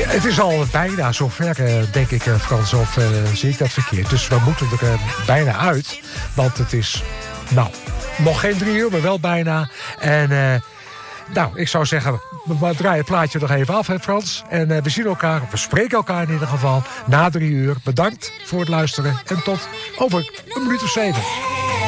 Het is al bijna zover, denk ik, Frans, of zie ik dat verkeerd. Dus we moeten er bijna uit, want het is, nog geen 3 uur, maar wel bijna. En ik zou zeggen, we draaien het plaatje nog even af, hè, Frans. En we zien elkaar, we spreken elkaar in ieder geval, na 3 uur. Bedankt voor het luisteren en tot over een minuut of 7.